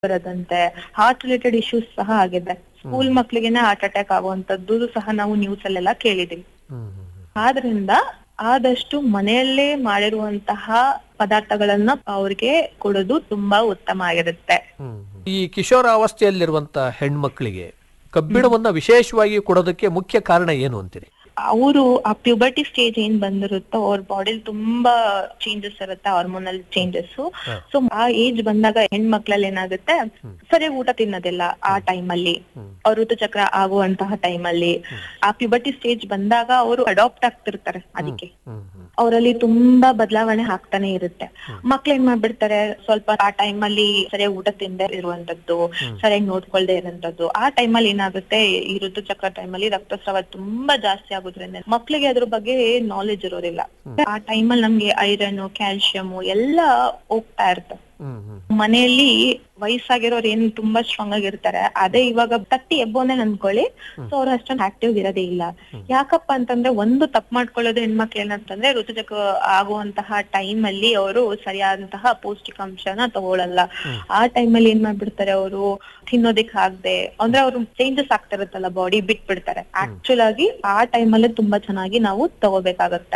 ಬರದಂತೆ, heart related issues ಸಹ ಆಗಿದೆ. ಸ್ಕೂಲ್ ಮಕ್ಳಿಗೆನೆ ಹಾರ್ಟ್ ಅಟ್ಯಾಕ್ ಆಗುವಂತದ್ದು ಸಹ ನಾವು ನ್ಯೂಸ್ ಅಲ್ಲೆಲ್ಲ ಕೇಳಿದೀವಿ. ಆದ್ರಿಂದ ಆದಷ್ಟು ಮನೆಯಲ್ಲೇ ಮಾಡಿರುವಂತಹ ಪದಾರ್ಥಗಳನ್ನ ಅವ್ರಿಗೆ ಕೊಡೋದು ತುಂಬಾ ಉತ್ತಮ ಆಗಿರುತ್ತೆ. ಈ ಕಿಶೋರಾವಸ್ಥೆಯಲ್ಲಿರುವಂತ ಹೆಣ್ಮಕ್ಳಿಗೆ ಕಬ್ಬಿಣವನ್ನ ವಿಶೇಷವಾಗಿ ಕೊಡೋದಕ್ಕೆ ಮುಖ್ಯ ಕಾರಣ ಏನು ಅಂತೀರಿ? ಅವರು ಆ ಪ್ಯೂಬರ್ಟಿ ಸ್ಟೇಜ್ ಏನ್ ಬಂದಿರುತ್ತೋ ಅವ್ರ ಬಾಡಿಲಿ ತುಂಬಾ ಚೇಂಜಸ್ ಇರುತ್ತೆ, ಹಾರ್ಮೋನಲ್ ಚೇಂಜಸ್. ಸೊ ಆ ಏಜ್ ಬಂದಾಗ ಹೆಣ್ಮಕ್ಳಲ್ಲಿ ಏನಾಗುತ್ತೆ, ಸರಿಯಾಗಿ ಊಟ ತಿನ್ನೋದಿಲ್ಲ. ಆ ಟೈಮಲ್ಲಿ ಅವ್ರ ಋತುಚಕ್ರ ಆಗುವಂತಹ ಟೈಮಲ್ಲಿ ಆ ಪ್ಯೂಬರ್ಟಿ ಸ್ಟೇಜ್ ಬಂದಾಗ ಅವರು ಅಡಾಪ್ಟ್ ಆಗ್ತಿರ್ತಾರೆ. ಅದಕ್ಕೆ ಅವರಲ್ಲಿ ತುಂಬಾ ಬದಲಾವಣೆ ಆಗ್ತಾನೆ ಇರುತ್ತೆ. ಮಕ್ಳು ಏನ್ ಮಾಡ್ಬಿಡ್ತಾರೆ, ಸ್ವಲ್ಪ ಆ ಟೈಮಲ್ಲಿ ಸರಿಯಾಗಿ ಊಟ ತಿಂದೇ ಇರುವಂತದ್ದು, ಸರಿಯಾಗಿ ನೋಡ್ಕೊಳ್ದೆ ಇರುವಂತದ್ದು. ಆ ಟೈಮಲ್ಲಿ ಏನಾಗುತ್ತೆ, ಈ ಋತುಚಕ್ರ ಟೈಮಲ್ಲಿ ರಕ್ತಸ್ರಾವ ತುಂಬಾ ಜಾಸ್ತಿ ಆಗೋದ್ರಿಂದ ಮಕ್ಳಿಗೆ ಅದ್ರ ಬಗ್ಗೆ ನಾಲೆಜ್ ಇರೋದಿಲ್ಲ. ಆ ಟೈಮಲ್ಲಿ ನಮ್ಗೆ ಐರನ್, ಕ್ಯಾಲ್ಸಿಯಂ ಎಲ್ಲ ಹೋಗ್ತಾ ಇರುತ್ತೆ. ಮನೆಯಲ್ಲಿ ವಯಸ್ಸಾಗಿರೋರು ಏನ್ ತುಂಬಾ ಸ್ಟ್ರಾಂಗ್ ಆಗಿರ್ತಾರೆ, ಅದೇ ಇವಾಗ 30 ಎಬ್ಬೋನೆ ಅನ್ಕೊಳ್ಳಿ, ಸೊ ಅವ್ರು ಅಷ್ಟೊಂದು ಆಕ್ಟಿವ್ ಇರೋದೇ ಇಲ್ಲ. ಯಾಕಪ್ಪ ಅಂತಂದ್ರೆ, ಒಂದು ತಪ್ಪು ಮಾಡ್ಕೊಳ್ಳೋದು ಹೆಣ್ಮಕ್ಳು ಏನಂತಂದ್ರೆ, ಋತುಚಕ್ರ ಆಗುವಂತಹ ಟೈಮ್ ಅಲ್ಲಿ ಅವರು ಸರಿಯಾದಂತಹ ಪೌಷ್ಟಿಕಾಂಶನ ತಗೊಳಲ್ಲ. ಆ ಟೈಮಲ್ಲಿ ಏನ್ ಮಾಡ್ಬಿಡ್ತಾರೆ, ಅವರು ತಿನ್ನೋದಿಕ್ ಆಗದೆ, ಅಂದ್ರೆ ಅವ್ರು ಚೇಂಜಸ್ ಆಗ್ತಾ ಇರುತ್ತಲ್ಲ, ಬಾಡಿ ಬಿಟ್ಬಿಡ್ತಾರೆ. ಆಕ್ಚುಲ್ ಆಗಿ ಆ ಟೈಮಲ್ಲಿ ತುಂಬಾ ಚೆನ್ನಾಗಿ ನಾವು ತಗೋಬೇಕಾಗತ್ತೆ.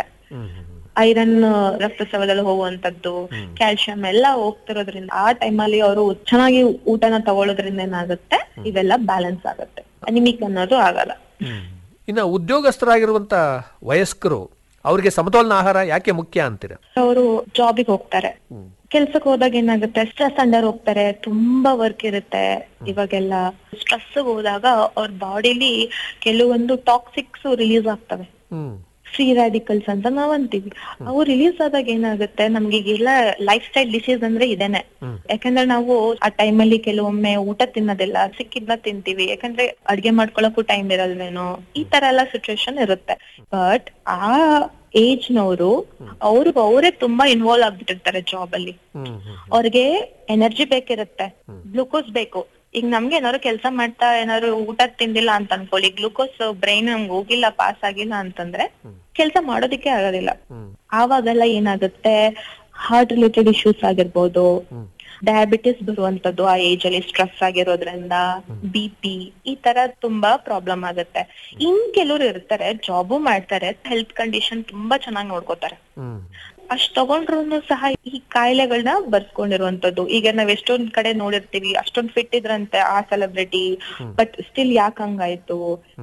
ಐರನ್ ರಕ್ತಸ್ರಾವದಲ್ಲಿ ಹೋಗುವಂತದ್ದು, ಕ್ಯಾಲ್ಸಿಯಂ ಎಲ್ಲ ಹೋಗ್ತಿರೋದ್ರಿಂದ ಆ ಟೈಮಲ್ಲಿ ಅವರು ಚೆನ್ನಾಗಿ ಊಟನ ತಗೊಳ್ಳೋದ್ರಿಂದ ಏನಾಗುತ್ತೆ, ಇವೆಲ್ಲ ಬ್ಯಾಲೆನ್ಸ್ ಆಗುತ್ತೆ, ಅನಿಮಿಕ್ ಅನ್ನೋದು ಆಗಲ್ಲ. ಇನ್ನು ಉದ್ಯೋಗಸ್ಥರಾಗಿರುವಂತ ವಯಸ್ಕರು ಅವ್ರಿಗೆ ಸಮತೋಲನ ಆಹಾರ ಯಾಕೆ ಮುಖ್ಯ ಅಂತೀರ? ಅವರು ಜಾಬಿಗೆ ಹೋಗ್ತಾರೆ, ಕೆಲ್ಸಕ್ಕೆ ಹೋದಾಗ ಏನಾಗುತ್ತೆ, ಸ್ಟ್ರೆಸ್ ಅಂಡರ್ ಹೋಗ್ತಾರೆ, ತುಂಬಾ ವರ್ಕ್ ಇರುತ್ತೆ. ಇವಾಗೆಲ್ಲ ಸ್ಟ್ರೆಸ್ ಹೋದಾಗ ಅವ್ರ ಬಾಡಿಲಿ ಕೆಲವೊಂದು ಟಾಕ್ಸಿಕ್ಸ್ ರಿಲೀಸ್ ಆಗ್ತವೆ, ಫ್ರೀ ರ್ಯಾಡಿಕಲ್ಸ್ ಅಂತ ನಾವ್ ಅಂತೀವಿ. ಅವು ರಿಲೀಸ್ ಆದಾಗ ಏನಾಗುತ್ತೆ, ನಮ್ಗೆ ಈಗೆಲ್ಲ ಲೈಫ್ ಸ್ಟೈಲ್ ಡಿಸೀಸ್ ಅಂದ್ರೆ ಇದೇನೆ. ಯಾಕಂದ್ರೆ ನಾವು ಆ ಟೈಮಲ್ಲಿ ಕೆಲವೊಮ್ಮೆ ಊಟ ತಿನ್ನೋದಿಲ್ಲ, ಸಿಕ್ಕಿದ್ನ ತಿಂತೀವಿ, ಯಾಕಂದ್ರೆ ಅಡ್ಗೆ ಮಾಡ್ಕೊಳಕ್ಕೂ ಟೈಮ್ ಇರಲ್ವೇನೋ, ಈ ತರ ಎಲ್ಲ ಸಿಚುವೇಶನ್ ಇರುತ್ತೆ. ಬಟ್ ಆ ಏಜ್ ನವರು ಅವರೇ ತುಂಬಾ ಇನ್ವಾಲ್ವ್ ಆಗ್ಬಿಟ್ಟಿರ್ತಾರೆ ಜಾಬ್ ಅಲ್ಲಿ. ಅವ್ರಿಗೆ ಎನರ್ಜಿ ಬೇಕಿರುತ್ತೆ, ಗ್ಲೂಕೋಸ್ ಬೇಕು. ಈಗ ನಮ್ಗೆ ಏನಾದ್ರು ಕೆಲಸ ಮಾಡ್ತಾ ಏನಾದ್ರು ಊಟ ತಿಂದಿಲ್ಲ ಅಂತ ಅನ್ಕೊಳ್ಳಿ, ಗ್ಲೂಕೋಸ್ ಬ್ರೈನ್ ನಮ್ಗೆ ಹೋಗಿಲ್ಲ, ಪಾಸ್ ಆಗಿಲ್ಲ ಅಂತಂದ್ರೆ ಕೆಲಸ ಮಾಡೋದಿಕ್ಕೆ ಆಗೋದಿಲ್ಲ. ಆವಾಗೆಲ್ಲ ಏನಾಗುತ್ತೆ, ಹಾರ್ಟ್ ರಿಲೇಟೆಡ್ ಇಶ್ಯೂಸ್ ಆಗಿರ್ಬೋದು, ಡಯಾಬಿಟಿಸ್ ಬರುವಂತದ್ದು ಆ ಏಜ್ ಅಲ್ಲಿ ಸ್ಟ್ರೆಸ್ ಆಗಿರೋದ್ರಿಂದ, BP ಈ ತರ ತುಂಬಾ ಪ್ರಾಬ್ಲಮ್ ಆಗುತ್ತೆ. ಇನ್ ಕೆಲವ್ರು ಇರ್ತಾರೆ, ಜಾಬು ಮಾಡ್ತಾರೆ, ಹೆಲ್ತ್ ಕಂಡೀಷನ್ ತುಂಬಾ ಚೆನ್ನಾಗಿ ನೋಡ್ಕೋತಾರೆ, ಅಷ್ಟ್ ತಗೊಂಡ್ರು ಸಹ ಈ ಕಾಯಿಲೆಗಳನ್ನ ಬರ್ಸ್ಕೊಂಡಿರುವಂತದ್ದು. ಈಗ ನಾವ್ ಎಷ್ಟೊಂದ್ ಕಡೆ ನೋಡಿರ್ತೀವಿ, ಅಷ್ಟೊಂದ್ ಫಿಟ್ ಇದ್ರಂತೆ ಆ ಸೆಲೆಬ್ರಿಟಿ, ಬಟ್ ಸ್ಟಿಲ್ ಯಾಕೆ ಹಂಗಾಯ್ತು,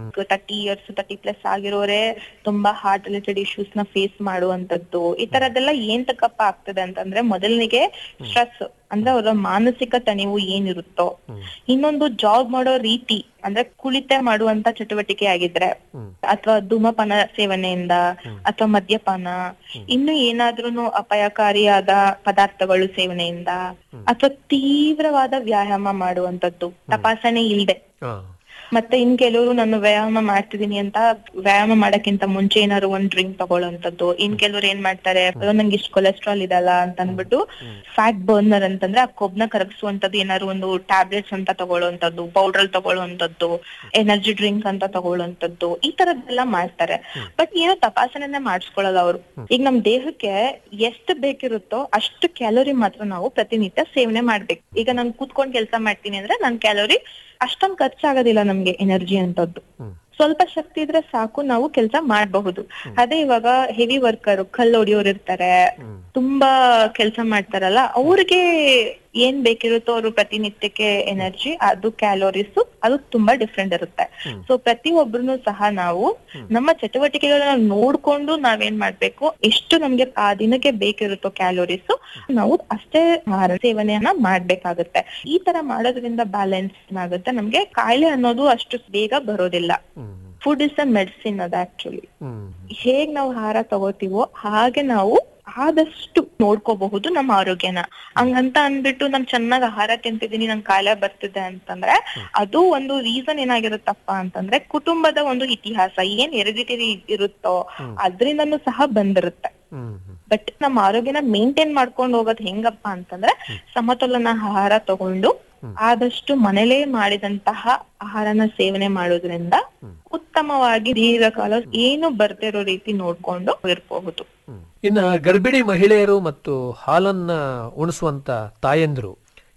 30 years 30+ ಆಗಿರೋರೆ ತುಂಬಾ ಹಾರ್ಟ್ ರಿಲೇಟೆಡ್ ಇಶ್ಯೂಸ್ ನ ಫೇಸ್ ಮಾಡುವಂತದ್ದು. ಈ ತರದೆಲ್ಲ ಏನ್ ತಕ್ಕಪ್ಪ ಆಗ್ತದೆ ಅಂತಂದ್ರೆ, ಮೊದಲನಿಗೆ ಸ್ಟ್ರೆಸ್ ಅಂದ್ರೆ ಅವರ ಮಾನಸಿಕ ತಣಿವು ಏನಿರುತ್ತೋ, ಇನ್ನೊಂದು ಜಾಬ್ ಮಾಡೋ ರೀತಿ ಅಂದ್ರೆ ಕುಳಿತೆ ಮಾಡುವಂತ ಚಟುವಟಿಕೆ ಆಗಿದ್ರೆ, ಅಥವಾ ಧೂಮಪಾನ ಸೇವನೆಯಿಂದ, ಅಥವಾ ಮದ್ಯಪಾನ, ಇನ್ನು ಏನಾದ್ರೂ ಅಪಾಯಕಾರಿಯಾದ ಪದಾರ್ಥಗಳು ಸೇವನೆಯಿಂದ, ಅಥವಾ ತೀವ್ರವಾದ ವ್ಯಾಯಾಮ ಮಾಡುವಂತದ್ದು ತಪಾಸಣೆ ಇಲ್ದೆ. ಮತ್ತೆ ಇನ್ ಕೆಲವರು ನಾನು ವ್ಯಾಯಾಮ ಮಾಡ್ತಿದೀನಿ ಅಂತ ವ್ಯಾಯಾಮ ಮಾಡಕ್ಕಿಂತ ಮುಂಚೆ ಏನಾದ್ರು ಒಂದ್ ಡ್ರಿಂಕ್ ತಗೊಳ್ಳೋಂಥದ್ದು. ಇನ್ ಕೆಲವ್ರು ಏನ್ ಮಾಡ್ತಾರೆ, ನಂಗೆ ಇಷ್ಟು ಕೊಲೆಸ್ಟ್ರಾಲ್ ಇದಲ್ಲ ಅಂತ ಅನ್ಬಿಟ್ಟು ಫ್ಯಾಟ್ ಬರ್ನರ್ ಅಂತಂದ್ರೆ ಆ ಕೊಬ್ನ ಕರಗಿಸುವಂತದ್ದು ಏನಾದ್ರು ಒಂದು ಟ್ಯಾಬ್ಲೆಟ್ಸ್ ಅಂತ ತಗೊಳ್ಳೋಂಥದ್ದು, ಪೌಡರ್ ತಗೊಳ್ಳೋಂಥದ್ದು, ಎನರ್ಜಿ ಡ್ರಿಂಕ್ ಅಂತ ತಗೊಳ್ಳೋಂಥದ್ದು, ಈ ತರದ್ದೆಲ್ಲ ಮಾಡ್ತಾರೆ. ಬಟ್ ಏನೋ ತಪಾಸಣೆನೆ ಮಾಡಿಸ್ಕೊಳ್ಳಲ್ಲ ಅವರು. ಈಗ ನಮ್ ದೇಹಕ್ಕೆ ಎಷ್ಟು ಬೇಕಿರುತ್ತೋ ಅಷ್ಟು ಕ್ಯಾಲೋರಿ ಮಾತ್ರ ನಾವು ಪ್ರತಿನಿತ್ಯ ಸೇವನೆ ಮಾಡ್ಬೇಕು. ಈಗ ನಾನು ಕೂತ್ಕೊಂಡ್ ಕೆಲಸ ಮಾಡ್ತೀನಿ ಅಂದ್ರೆ ನನ್ ಕ್ಯಾಲೋರಿ ಅಷ್ಟೊಂದು ಖರ್ಚಾಗೋದಿಲ್ಲ ನಮ್ಗೆ ಎನರ್ಜಿ ಅಂತದ್ದು. ಸ್ವಲ್ಪ ಶಕ್ತಿ ಇದ್ರೆ ಸಾಕು, ನಾವು ಕೆಲಸ ಮಾಡಬಹುದು. ಅದೇ ಇವಾಗ ಹೆವಿ ವರ್ಕರ್, ಕಲ್ಲು ಹೊಡಿಯೋರು ಇರ್ತಾರೆ, ತುಂಬಾ ಕೆಲಸ ಮಾಡ್ತಾರಲ್ಲ, ಅವ್ರಿಗೆ ಏನ್ ಬೇಕಿರುತ್ತೋ ಅವರು ಪ್ರತಿನಿತ್ಯಕ್ಕೆ ಎನರ್ಜಿ, ಅದು ಕ್ಯಾಲೋರೀಸ್ ಅದು ತುಂಬಾ ಡಿಫ್ರೆಂಟ್ ಇರುತ್ತೆ. ಸೊ ಪ್ರತಿಯೊಬ್ಬರು ಸಹ ನಾವು ನಮ್ಮ ಚಟುವಟಿಕೆಗಳನ್ನ ನೋಡ್ಕೊಂಡು ನಾವೇನ್ ಮಾಡ್ಬೇಕು, ಎಷ್ಟು ನಮ್ಗೆ ಆ ದಿನಕ್ಕೆ ಬೇಕಿರುತ್ತೋ ಕ್ಯಾಲೋರೀಸ್, ನಾವು ಅಷ್ಟೇ ಆಹಾರ ಸೇವನೆಯನ್ನ ಮಾಡ್ಬೇಕಾಗುತ್ತೆ. ಈ ತರ ಮಾಡೋದ್ರಿಂದ ಬ್ಯಾಲೆನ್ಸ್ ಆಗುತ್ತೆ, ನಮ್ಗೆ ಕಾಯಿಲೆ ಅನ್ನೋದು ಅಷ್ಟು ಬೇಗ ಬರೋದಿಲ್ಲ. ಫುಡ್ ಇಸ್ ಅ ಮೆಡಿಸಿನ್ ಅದು ಆಕ್ಚುಲಿ. ಹೇಗ್ ನಾವು ಆಹಾರ ತಗೋತೀವೋ ಹಾಗೆ ನಾವು ಆದಷ್ಟು ನೋಡ್ಕೋಬಹುದು ನಮ್ಮ ಆರೋಗ್ಯನ. ಹಂಗಂತ ಅಂದ್ಬಿಟ್ಟು ನಾನ್ ಚೆನ್ನಾಗ್ ಆಹಾರ ತಿಂತಿದೀನಿ, ನಂಗೆ ಕಾಯಿಲೆ ಬರ್ತಿದೆ ಅಂತಂದ್ರೆ ಅದು ಒಂದು ರೀಸನ್ ಏನಾಗಿರುತ್ತಪ್ಪ ಅಂತಂದ್ರೆ, ಕುಟುಂಬದ ಒಂದು ಇತಿಹಾಸ ಏನ್ ಹೆರಿಡಿಟರಿ ಇರುತ್ತೋ ಅದ್ರಿಂದನೂ ಸಹ ಬಂದಿರುತ್ತೆ. ಬಟ್ ನಮ್ಮ ಆರೋಗ್ಯನ ಮೇಂಟೈನ್ ಮಾಡ್ಕೊಂಡು ಹೋಗೋದು ಹೆಂಗಪ್ಪ ಅಂತಂದ್ರೆ, ಸಮತೋಲನ ಆಹಾರ ತಗೊಂಡು ಆದಷ್ಟು ಮನೇಲೇ ಮಾಡಿದಂತಹ ಆಹಾರನ ಸೇವನೆ ಮಾಡೋದ್ರಿಂದ ಉತ್ತಮವಾಗಿ ದೀರ್ಘಕಾಲ ಏನು ಬರ್ದೇ ಇರೋ ರೀತಿ ನೋಡ್ಕೊಂಡು ಇರ್ಬಹುದು. ಇನ್ನ ಗರ್ಭಿಣಿ ಮಹಿಳೆಯರು ಮತ್ತು ಹಾಲನ್ನ ಉಣಿಸುವಂತ ತಾಯಂದ್ರು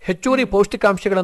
ಹೆಚ್ಚುವರಿ ಪೌಷ್ಟಿಕಾಂಶಗಳನ್ನು